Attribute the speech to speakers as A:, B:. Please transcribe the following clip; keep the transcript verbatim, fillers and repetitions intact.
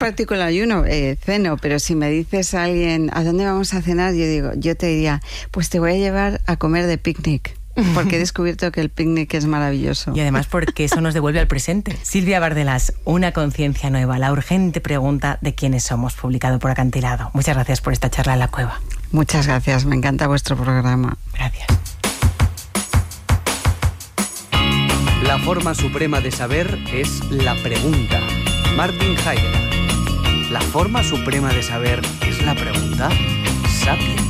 A: practico el ayuno, eh, ceno, pero si me dices a alguien, ¿a dónde vamos a cenar? Yo digo, yo te diría, pues te voy a llevar a comer de picnic. Porque he descubierto que el picnic es maravilloso.
B: Y además porque eso nos devuelve al presente. Silvia Bárdenas, Una conciencia nueva, la urgente pregunta de quiénes somos, publicado por Acantilado. Muchas gracias por esta charla en la cueva.
A: Muchas gracias, me encanta vuestro programa.
B: Gracias.
C: La forma suprema de saber es la pregunta. Martin Heidegger. La forma suprema de saber es la pregunta. Sapiens.